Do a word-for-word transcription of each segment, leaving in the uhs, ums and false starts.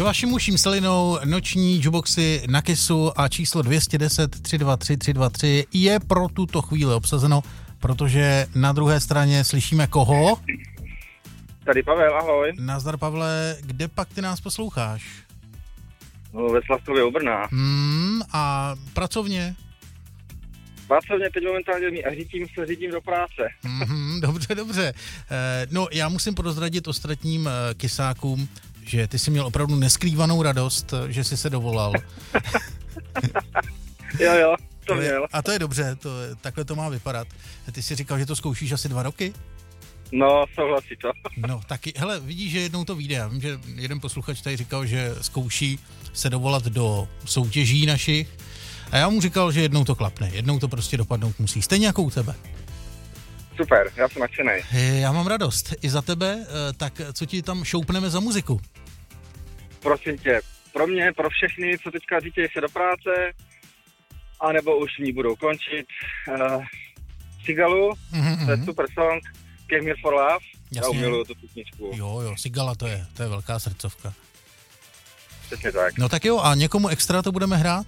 K vašim uším selinou noční jukeboxy na Kissu a číslo dvě stě deset tři dva tři tři dva tři je pro tuto chvíli obsazeno, protože na druhé straně slyšíme koho? Tady Pavel, ahoj. Nazdar Pavle, kde pak ty nás posloucháš? No, ve Slavkově u Brna. Hmm, a pracovně? Pracovně teď momentálně a řídím se řídím do práce. Mm-hmm, dobře, dobře. Eh, no, já musím prozradit ostatním eh, kysákům, že ty jsi měl opravdu neskrývanou radost, že jsi se dovolal. jo, jo, to, to měl. Je, a to je dobře, to, takhle to má vypadat. Ty jsi říkal, že to zkoušíš asi dva roky? No, souhlasí to. No, taky, hele, vidíš, že jednou to vyjde. Já vím, že jeden posluchač tady říkal, že zkouší se dovolat do soutěží našich. A já mu říkal, že jednou to klapne, jednou to prostě dopadnout musí. Stejně jako u tebe. Super, já jsem nadšenej. Já mám radost. I za tebe, tak co ti tam šoupneme za muziku? Prosím tě, pro mě, pro všechny, co teďka říkají se do práce, anebo už v ní budou končit, uh, Sigalu, mm-hmm. to je super song, Came Here for Love, já umiluju tu písničku. Jo, jo, Sigala to je, to je velká srdcovka. Přesně tak. No tak jo, a někomu extra to budeme hrát?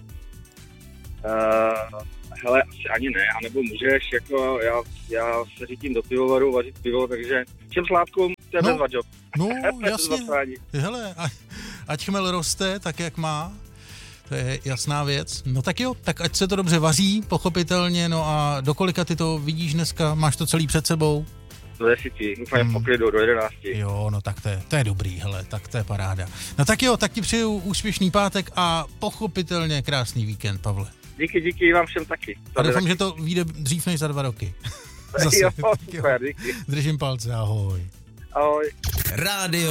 Uh, hele, asi ani ne, anebo můžeš, jako já, já se řídím do pivovaru, vařit pivo, takže všem sládkům, to je no, bezva job. No, jasně, hele, ať chmel roste tak, jak má, to je jasná věc. No tak jo, tak ať se to dobře vaří, pochopitelně, no a do kolika ty to vidíš dneska, máš to celý před sebou? Do desíti, úplně hmm. v poklidu, do jedenácti. Jo, no tak to je, to je dobrý, hele, tak to je paráda. No tak jo, tak ti přeju úspěšný pátek a pochopitelně krásný víkend, Pavle. Díky, díky vám všem taky. A doufám, že to vyjde dřív než za dva roky. Zase. Jo, super, díky. Držím palce, ahoj. Ahoj. Rádio